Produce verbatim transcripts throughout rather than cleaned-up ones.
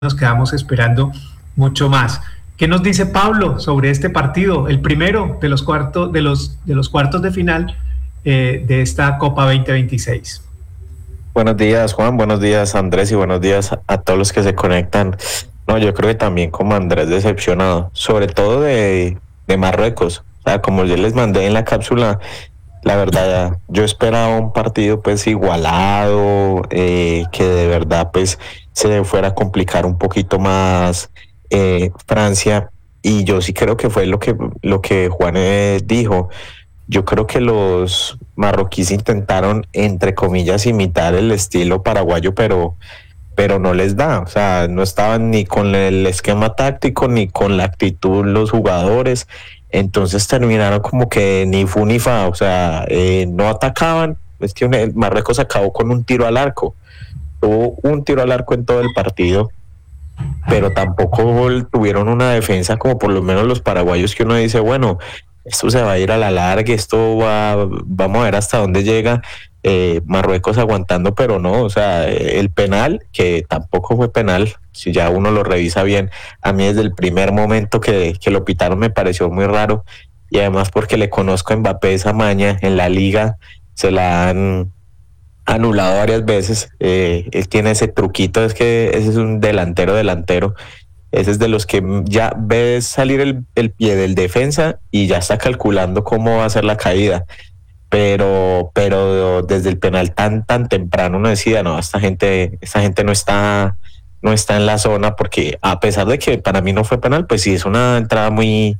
nos quedamos esperando mucho más. ¿Qué nos dice Pablo sobre este partido, el primero de los cuartos de los, de los cuartos de final eh, de esta Copa veinte veintiséis? Buenos días, Juan, buenos días, Andrés, y buenos días a, a todos los que se conectan. No, yo creo que también como Andrés decepcionado, sobre todo de, de Marruecos. O sea, como yo les mandé en la cápsula, la verdad, yo esperaba un partido pues igualado, eh, que de verdad pues se fuera a complicar un poquito más eh, Francia, y yo sí creo que fue lo que, lo que Juan eh, dijo. Yo creo que los marroquíes intentaron, entre comillas, imitar el estilo paraguayo, pero, pero no les da. O sea, no estaban ni con el esquema táctico ni con la actitud los jugadores. Entonces terminaron como que ni fu ni fa. O sea, eh, no atacaban. Es que el Marruecos acabó con un tiro al arco. Tuvo un tiro al arco en todo el partido, pero tampoco tuvieron una defensa como por lo menos los paraguayos, que uno dice, bueno, esto se va a ir a la larga, esto va, vamos a ver hasta dónde llega. eh, Marruecos aguantando, pero no, o sea, el penal, que tampoco fue penal, si ya uno lo revisa bien, a mí desde el primer momento que, que lo pitaron me pareció muy raro, y además porque le conozco a Mbappé esa maña en la liga, se la han anulado varias veces. Eh, él tiene ese truquito, es que ese es un delantero delantero. Ese es de los que ya ves salir el, el pie del defensa y ya está calculando cómo va a ser la caída. Pero, pero desde el penal tan, tan temprano uno decía, no, esta gente, esta gente no está, no está en la zona, porque a pesar de que para mí no fue penal, pues sí es una entrada muy,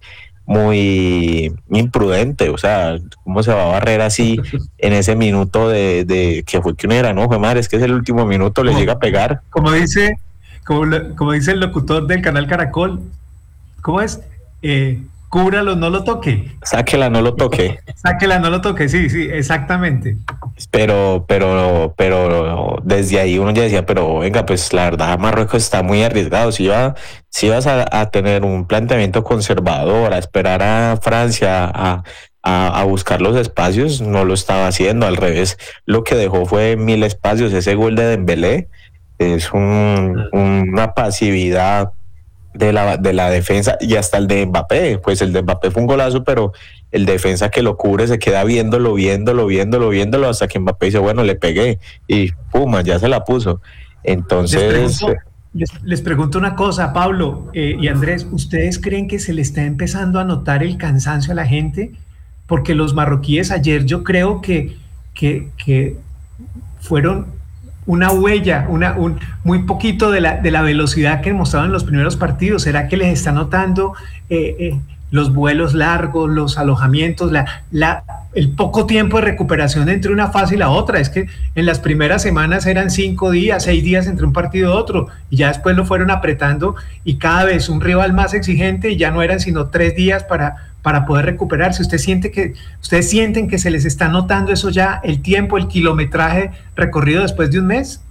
muy imprudente. O sea, cómo se va a barrer así en ese minuto de, de que fue que uno era, no, fue madre, es que es el último minuto, le Como, llega a pegar. como dice, como, como dice el locutor del canal Caracol, ¿cómo es? Eh, cúbralo, no lo toque. Sáquela, no lo toque. Sáquela, no lo toque, sí, sí, exactamente. Pero, pero, pero desde ahí uno ya decía, pero venga, pues la verdad Marruecos está muy arriesgado. Si iba, si ibas a, a tener un planteamiento conservador, a esperar a Francia a, a, a buscar los espacios, no lo estaba haciendo. Al revés, lo que dejó fue mil espacios. Ese gol de Dembélé es un, una pasividad de la, de la defensa, y hasta el de Mbappé. Pues el de Mbappé fue un golazo, pero el defensa que lo cubre se queda viéndolo, viéndolo, viéndolo, viéndolo, hasta que Mbappé dice, bueno, le pegué, y puma, ya se la puso. Entonces... Les pregunto, les, les pregunto una cosa, Pablo eh, y Andrés, ¿ustedes creen que se le está empezando a notar el cansancio a la gente? Porque los marroquíes ayer yo creo que, que, que fueron una huella, una, un, muy poquito de la, de la velocidad que mostraban en los primeros partidos. ¿Será que les está notando eh, eh, los vuelos largos, los alojamientos, la, la, el poco tiempo de recuperación entre una fase y la otra? Es que en las primeras semanas eran cinco días, seis días entre un partido y otro, y ya después lo fueron apretando, y cada vez un rival más exigente, y ya no eran sino tres días para, para poder recuperarse. ¿Usted siente que, ¿Ustedes sienten que se les está notando eso ya, el tiempo, el kilometraje recorrido después de un mes?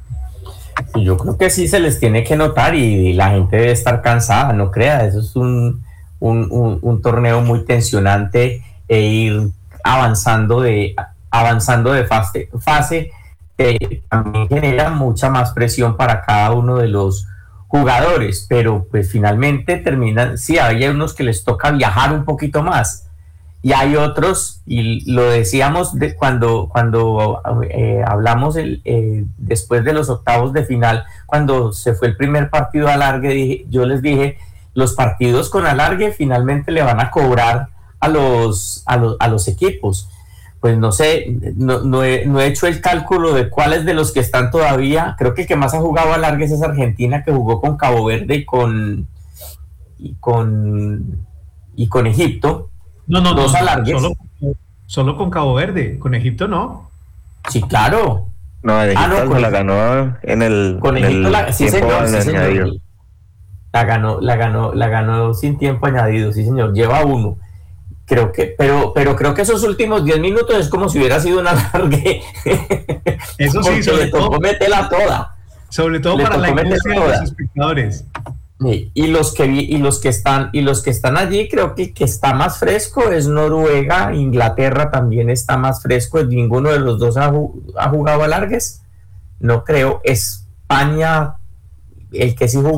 Yo creo que sí se les tiene que notar, y la gente debe estar cansada, no crea. Eso es un, un, un, un torneo muy tensionante, e ir avanzando de, avanzando de fase, fase eh, también genera mucha más presión para cada uno de los jugadores, pero pues finalmente terminan, sí, hay unos que les toca viajar un poquito más, y hay otros, y lo decíamos de cuando, cuando eh, hablamos el, eh, después de los octavos de final, cuando se fue el primer partido alargue, dije, yo les dije, los partidos con alargue finalmente le van a cobrar a los, a los, a los equipos. Pues no sé, no, no, he, no he hecho el cálculo de cuáles de los que están todavía. Creo que el que más ha jugado alargues es Argentina, que jugó con Cabo Verde y con y con y con Egipto. No, no, Dos no, alargues. Solo, solo con Cabo Verde, con Egipto no. Sí, claro. No, el Egipto ah, no, se la ganó en el, con en Egipto el la, sí, tiempo señor, sí, añadido. señor. La ganó, la ganó, la ganó sin tiempo añadido, sí, señor. Lleva uno. Creo que, pero, pero creo que esos últimos diez minutos es como si hubiera sido una alargue. Eso sí, sobre le tocó todo, meterla toda. Sobre todo Le para la tocó industria de meterla los toda. espectadores. Sí, y los que vi, y los que están y los que están allí, creo que el que está más fresco es Noruega. Inglaterra también está más fresco. Ninguno de los dos ha, ha jugado alargues, no creo. España el que es hijo